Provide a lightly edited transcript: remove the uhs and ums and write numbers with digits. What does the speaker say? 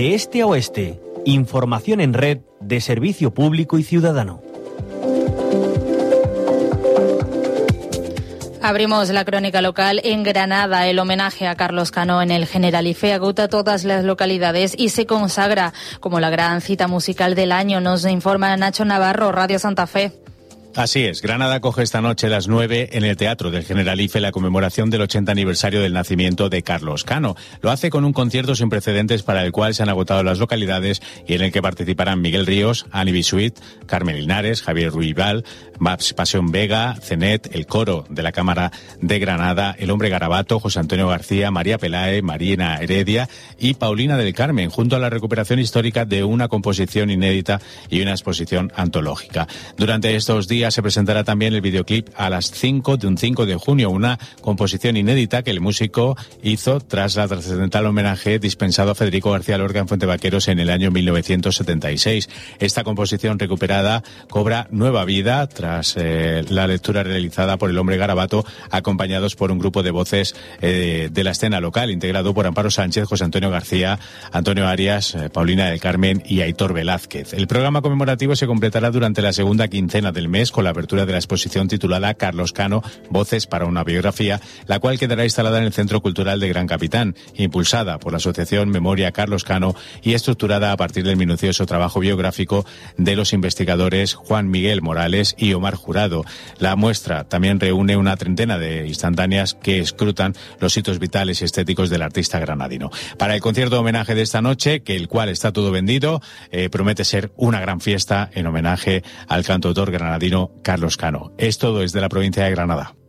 De este a oeste, información en red de servicio público y ciudadano. Abrimos la crónica local en Granada. El homenaje a Carlos Cano en el Generalife agota todas las localidades y se consagra como la gran cita musical del año. Nos informa Nacho Navarro, Radio Santa Fe. Así es, Granada acoge esta noche a las 9 en el Teatro del Generalife la conmemoración del 80 aniversario del nacimiento de Carlos Cano. Lo hace con un concierto sin precedentes para el cual se han agotado las localidades y en el que participarán Miguel Ríos, Ani Bisuit, Carmen Linares, Javier Ruibal, Pasión Vega, Cenet, el coro de la Cámara de Granada, el Hombre Garabato, José Antonio García, María Pelae, Marina Heredia y Paulina del Carmen, junto a la recuperación histórica de una composición inédita y una exposición antológica. Durante estos días se presentará también el videoclip a las 5 de junio, una composición inédita que el músico hizo tras la trascendental homenaje dispensado a Federico García Lorca en Fuentevaqueros en el año 1976. Esta composición recuperada cobra nueva vida tras la lectura realizada por el Hombre Garabato, acompañados por un grupo de voces de la escena local, integrado por Amparo Sánchez, José Antonio García, Antonio Arias, Paulina del Carmen y Aitor Velázquez. El programa conmemorativo se completará durante la segunda quincena del mes con la apertura de la exposición titulada Carlos Cano, Voces para una biografía, la cual quedará instalada en el Centro Cultural de Gran Capitán, impulsada por la Asociación Memoria Carlos Cano y estructurada a partir del minucioso trabajo biográfico de los investigadores Juan Miguel Morales y Omar Jurado. La muestra también reúne una treintena de instantáneas que escrutan los hitos vitales y estéticos del artista granadino. Para el concierto de homenaje de esta noche, que el cual está todo vendido, promete ser una gran fiesta en homenaje al cantautor granadino Carlos Cano. Es todo desde la provincia de Granada.